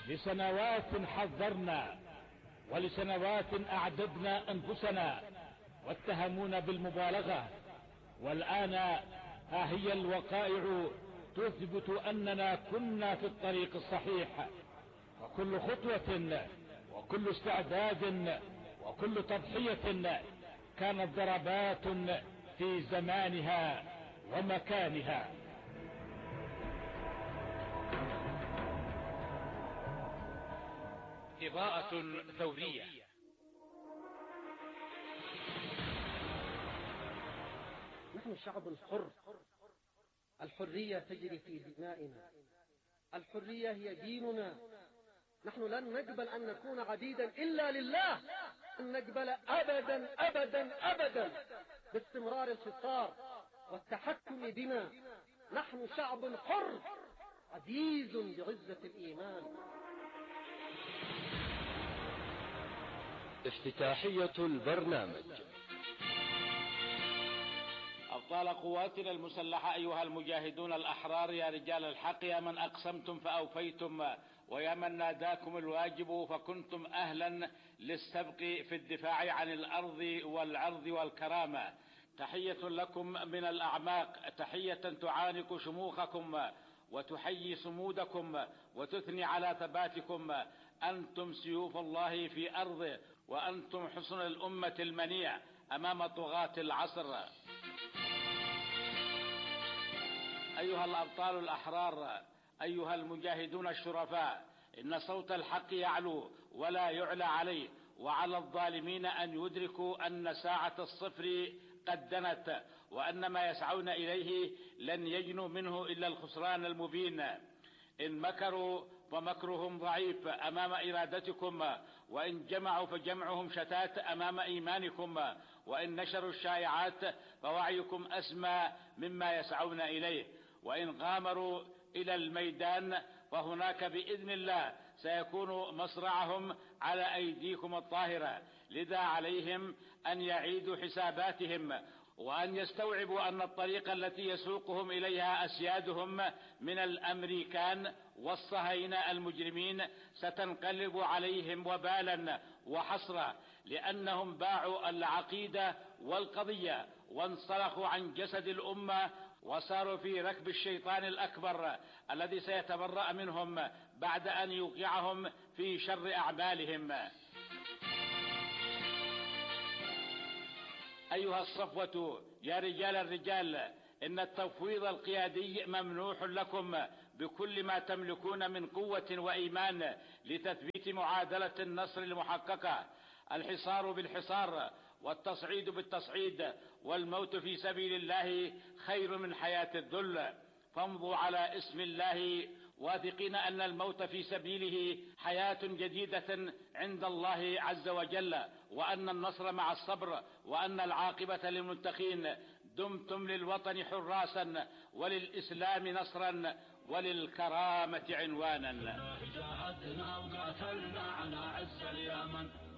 لسنوات حذرنا، ولسنوات أعددنا أنفسنا واتهمونا بالمبالغة، والآن هي الوقائع تثبت أننا كنا في الطريق الصحيح. وكل خطوة وكل استعداد وكل تضحية كانت ضربات في زمانها ومكانها. إضاءة ثورية. نحن شعب حر، الحرية تجري في دمائنا، الحرية هي ديننا. نحن لن نقبل أن نكون عبيدا إلا لله، لن نقبل أبدا أبدا أبدا باستمرار الحصار والتحكم بنا. نحن شعب حر عزيز بعزة الإيمان. افتتاحية البرنامج. أبطال قواتنا المسلحة أيها المجاهدون الأحرار، يا رجال الحق، يا من أقسمتم فأوفيتم، ويا من ناداكم الواجب فكنتم أهلا للسبق في الدفاع عن الأرض والعرض والكرامة. تحية لكم من الأعماق، تحية تعانق شموخكم وتحيي صمودكم وتثني على ثباتكم. أنتم سيوف الله في أرضه، وأنتم حصن الأمة المنيع أمام طغاة العصر. أيها الأبطال الأحرار، أيها المجاهدون الشرفاء، إن صوت الحق يعلو ولا يعلى عليه، وعلى الظالمين أن يدركوا أن ساعة الصفر قد دنت، وأن ما يسعون إليه لن يجنوا منه إلا الخسران المبين. إن مكروا فمكرهم ضعيف أمام إرادتكم، وإن جمعوا فجمعهم شتات أمام إيمانكم، وإن نشروا الشائعات فوعيكم أسمى مما يسعون إليه، وإن غامروا إلى الميدان فهناك بإذن الله سيكون مصرعهم على أيديكم الطاهرة. لذا عليهم أن يعيدوا حساباتهم، وأن يستوعبوا أن الطريقة التي يسوقهم إليها أسيادهم من الأمريكان والصهاينة المجرمين ستنقلب عليهم وبالا وحسرة، لأنهم باعوا العقيدة والقضية وانصرخوا عن جسد الأمة، وصاروا في ركب الشيطان الأكبر الذي سيتبرأ منهم بعد أن يوقعهم في شر أعمالهم. أيها الصفوة، يا رجال الرجال، إن التفويض القيادي ممنوح لكم بكل ما تملكون من قوة وإيمان لتثبيت معادلة النصر المحققة. الحصار بالحصار، والتصعيد بالتصعيد، والموت في سبيل الله خير من حياة الذل. فامضوا على اسم الله واثقين أن الموت في سبيله حياة جديدة عند الله عز وجل، وأن النصر مع الصبر، وأن العاقبة للمتقين. دمتم للوطن حراسا، وللإسلام نصرا، وللكرامة عنوانا. جاهدنا وقاتلنا على عز اليمن.